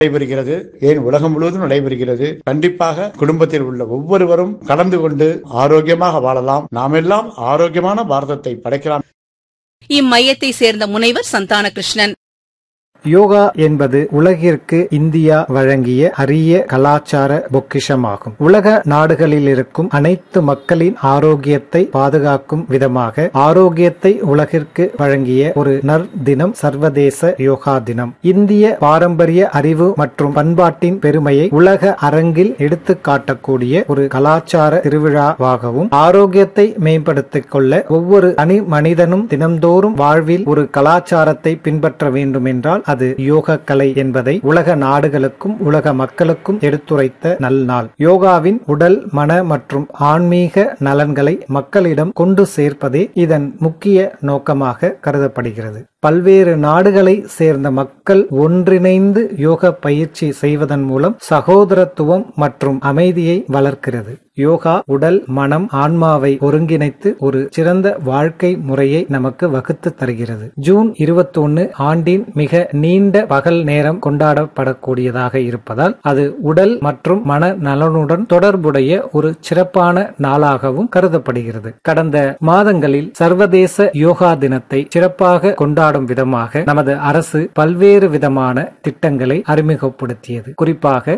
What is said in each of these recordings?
நடைபெறுகிறது, ஏன் உலகம் முழுவதும் நடைபெறுகிறது. கண்டிப்பாக குடும்பத்தில் உள்ள ஒவ்வொருவரும் கலந்து கொண்டு ஆரோக்கியமாக வாழலாம். நாமெல்லாம் ஆரோக்கியமான பாரதத்தை படைக்கலாம். இம்மையத்தை சேர்ந்த முனைவர் சந்தான கிருஷ்ணன். யோகா என்பது உலகிற்கு இந்தியா வழங்கிய அரிய கலாச்சார பொக்கிஷமாகும். உலக நாடுகளில் இருக்கும் அனைத்து மக்களின் ஆரோக்கியத்தை பாதுகாக்கும் விதமாக ஆரோக்கியத்தை உலகிற்கு வழங்கிய ஒரு நற்தினம் சர்வதேச யோகா தினம். இந்திய பாரம்பரிய அறிவு மற்றும் பண்பாட்டின் பெருமையை உலக அரங்கில் எடுத்து காட்டக்கூடிய ஒரு கலாச்சார திருவிழாவாகவும், ஆரோக்கியத்தை மேம்படுத்திக் கொள்ள ஒவ்வொரு தனி மனிதனும் தினம்தோறும் வாழ்வில் ஒரு கலாச்சாரத்தை பின்பற்ற வேண்டும் என்றால் அது யோக கலை என்பதை உலக நாடுகளுக்கும் உலக மக்களுக்கும் எடுத்துரைத்த நல்நாள். யோகாவின் உடல், மன மற்றும் ஆன்மீக நலன்களை மக்களிடம் கொண்டு சேர்ப்பதே இதன் முக்கிய நோக்கமாக கருதப்படுகிறது. பல்வேறு நாடுகளை சேர்ந்த மக்கள் ஒன்றிணைந்து யோக பயிற்சி செய்வதன் மூலம் சகோதரத்துவம் மற்றும் அமைதியை வளர்க்கிறது. யோகா உடல், மனம், ஆன்மாவை ஒருங்கிணைத்து ஒரு சிறந்த வாழ்க்கை முறையை நமக்கு வகுத்து தருகிறது. ஜூன் 21 ஆண்டின் மிக நீண்ட பகல் நேரம் கொண்டாடப்படக்கூடியதாக இருப்பதால் அது உடல் மற்றும் மன நலனுடன் தொடர்புடைய ஒரு சிறப்பான நாளாகவும் கருதப்படுகிறது. கடந்த மாதங்களில் சர்வதேச யோகா தினத்தை சிறப்பாக கொண்டாடும் விதமாக நமது அரசு பல்வேறு விதமான திட்டங்களை அறிமுகப்படுத்தியது. குறிப்பாக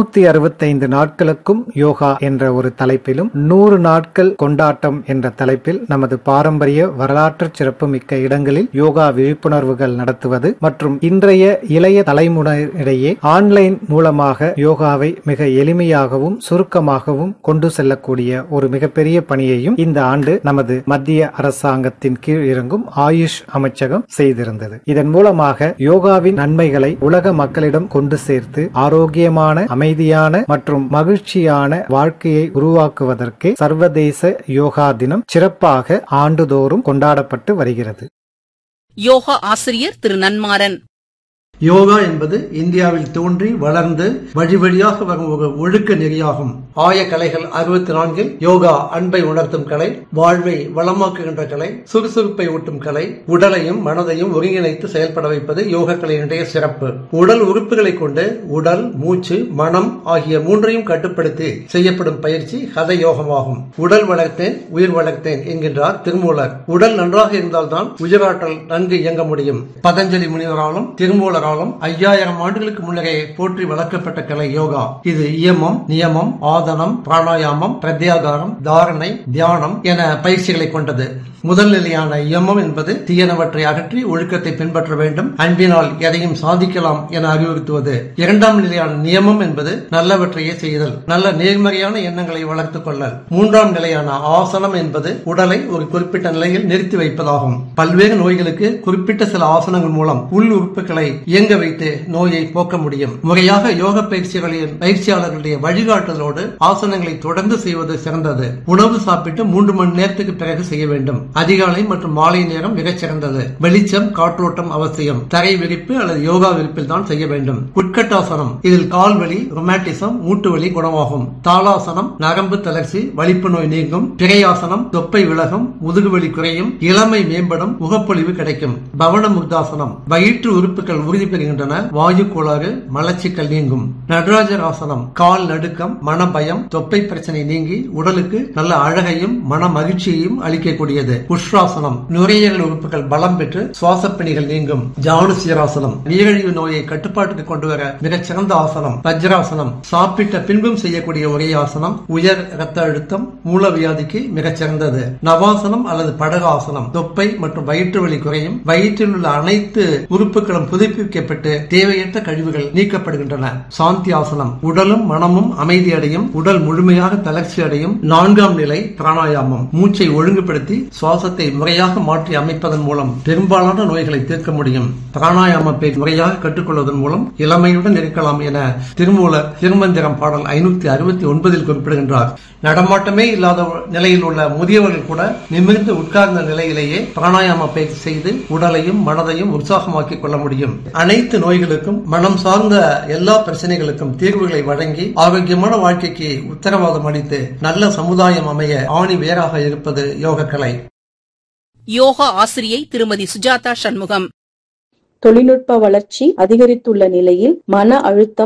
365 நாட்களுக்கும் யோகா என்ற ஒரு தலைப்பிலும் 100 நாட்கள் கொண்டாட்டம் என்ற தலைப்பில் நமது பாரம்பரிய வரலாற்று சிறப்புமிக்க இடங்களில் யோகா விழிப்புணர்வுகள் நடத்துவது மற்றும் இன்றைய இளைய தலைமுறையிடையே ஆன்லைன் மூலமாக யோகாவை மிக எளிமையாகவும் சுருக்கமாகவும் கொண்டு செல்லக்கூடிய ஒரு மிகப்பெரிய பணியையும் இந்த ஆண்டு நமது மத்திய அரசாங்கத்தின் கீழ் இறங்கும் ஆயுஷ் அமைச்சகம் செய்திருந்தது. இதன் மூலமாக யோகாவின் நன்மைகளை உலக மக்களிடம் கொண்டு சேர்த்து ஆரோக்கியமான, அமைதியான மற்றும் மகிழ்ச்சியான வாழ்க்கையை உருவாக்குவதற்கு சர்வதேச யோகா தினம் சிறப்பாக ஆண்டுதோறும் கொண்டாடப்பட்டு வருகிறது. யோகா ஆசிரியர் திரு நன்மாறன். யோகா என்பது இந்தியாவில் தோன்றி வளர்ந்து வழி வழியாக வரும் ஒரு ஒழுக்க நெறியாகும். ஆய கலைகள் 64 யோகா அன்பை உணர்த்தும் கலை, வாழ்வை வளமாக்குகின்ற கலை, சுறுசுறுப்பை ஊட்டும் கலை, உடலையும் மனதையும் ஒருங்கிணைத்து செயல்பட வைப்பது யோக கலையினுடைய சிறப்பு. உடல் உறுப்புகளை கொண்டு உடல், மூச்சு, மனம் ஆகிய மூன்றையும் கட்டுப்படுத்தி செய்யப்படும் பயிற்சி ஹத யோகமாகும். உடல் வளர்த்தேன் உயிர் வளர்த்தேன் என்கின்றார் திருமூலர். உடல் நன்றாக இருந்தால்தான் உயிராற்றல் நன்கு இயங்க முடியும். பதஞ்சலி முனிவராலும் திருமூலர் 5000 ஆண்டுகளுக்கு முன்னரே போற்றி வளர்க்கப்பட்ட கலை யோகா. இது இயமம், நியமம், ஆதனம், பிராணாயாமம், பிரத்யாகாரம், தாரணை, தியானம் என பயிற்சிகளை கொண்டது. முதல் நிலையான இயமம் என்பது தீயனவற்றை அகற்றி ஒழுக்கத்தை பின்பற்ற வேண்டும், அன்பினால் எதையும் சாதிக்கலாம் என அறிவுறுத்துவது. இரண்டாம் நிலையான நியமம் என்பது நல்லவற்றையே செய்தல், நல்ல நேர்மறையான எண்ணங்களை வளர்த்துக் கொள்ளல். மூன்றாம் நிலையான ஆசனம் என்பது உடலை ஒரு குறிப்பிட்ட நிலையில் நிறுத்தி வைப்பதாகும். பல்வேறு நோய்களுக்கு குறிப்பிட்ட சில ஆசனங்கள் மூலம் உள் உறுப்புகளை இயங்க வைத்து நோயை போக்க முடியும். முறையாக யோக பயிற்சிகளில் பயிற்சியாளர்களுடைய வழிகாட்டுதலோடு ஆசனங்களை தொடர்ந்து செய்வது சிறந்தது. உணவு சாப்பிட்டு 3 மணி நேரத்துக்கு பிறகு செய்ய வேண்டும். அதிகாலை மற்றும் மாலை நேரம் மிகச் சிறந்தது. வெளிச்சம், காற்றோட்டம் அவசியம். தரை விரிப்பு அல்லது யோகா விரிப்பில் தான் செய்ய வேண்டும். உட்கட்டாசனம், இதில் கால் வலி, ரொமாட்டிசம், மூட்டு வலி குணமாகும். தாளாசனம், நரம்பு தளர்ச்சி, வலிப்பு நோய் நீங்கும். பிறையாசனம், தொப்பை விலகும், முதுகுவலி குறையும், இளமை மேம்படும், முகப்பொலிவு கிடைக்கும். பவன முக்தாசனம், வயிற்று உறுப்புகள் உறுதி பெறுகின்றன, வாயு கோளாறு, மலச்சிக்கல் நீங்கும். நடராஜர் ஆசனம், கால் நடுக்கம், மன பயம், தொப்பை பிரச்சனை நீங்கி உடலுக்கு நல்ல அழகையும் மன மகிழ்ச்சியையும் அளிக்கக்கூடியது. உஷ்ராசனம், நுரையீரல் உறுப்புகள் பலம் பெற்று சுவாச பணிகள் நீங்கும். ஜானுசீராசனம், நீரிழிவு நோயை கட்டுப்பாட்டுக்கு கொண்டு வர மிகச் சிறந்த ஆசனம். வஜ்ராசனம், சாப்பிட்ட பின்பும் செய்யக்கூடிய ஒரே ஆசனம். உயர் இரத்த அழுத்தம், மூலவியாதிக்கு மிகச் சிறந்தது. நவாசனம் அல்லது படகாசனம், தொப்பை மற்றும் வயிற்று வலி குறையும். வயிற்றில் உள்ள அனைத்து உறுப்புகளும் புதுப்பிக்கப்பட்டு தேவையற்ற கழிவுகள் நீக்கப்படுகின்றன. சாந்தி ஆசனம், உடலும் மனமும் அமைதி அடையும், உடல் முழுமையாக தளர்ச்சி அடையும். 4ஆம் நிலை பிராணாயாமம், மூச்சை ஒழுங்குபடுத்தி சுவாசத்தை முறையாக மாற்றி அமைப்பதன் மூலம் பெரும்பாலான நோய்களை தீர்க்க முடியும். பிராணாயாம பயிற்சி முறையாக கற்றுக்கொள்வதன் மூலம் இளமையுடன் இருக்கலாம் என திருமூலர் திருமந்திரம் பாடல் 569 குறிப்பிடுகின்றார். நடமாட்டமே இல்லாத நிலையில் உள்ள முதியவர்கள் கூட நிமிர்ந்து உட்கார்ந்த நிலையிலேயே பிராணாயாம பயிற்சி செய்து உடலையும் மனதையும் உற்சாகமாக்கிக் கொள்ள முடியும். அனைத்து நோய்களுக்கும், மனம் சார்ந்த எல்லா பிரச்சனைகளுக்கும் தீர்வுகளை வழங்கி ஆரோக்கியமான வாழ்க்கைக்கு உத்தரவாதம் அளித்து நல்ல சமுதாயம் அமைய ஆணி வேராக இருப்பது யோக கலை. யோகா ஆசிரியை திருமதி சுஜாதா சண்முகம். தொழில்நுட்ப வளர்ச்சி அதிகரித்துள்ள நிலையில் மன அழுத்தம்